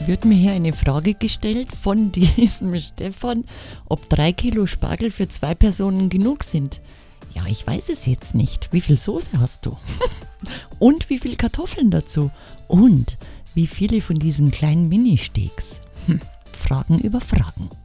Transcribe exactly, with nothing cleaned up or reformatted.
wird mir hier eine Frage gestellt von diesem Stefan, ob drei Kilo Spargel für zwei Personen genug sind. Ja, ich weiß es jetzt nicht. Wie viel Soße hast du? Und wie viel Kartoffeln dazu? Und wie viele von diesen kleinen Mini-Steaks? Hm, Fragen über Fragen.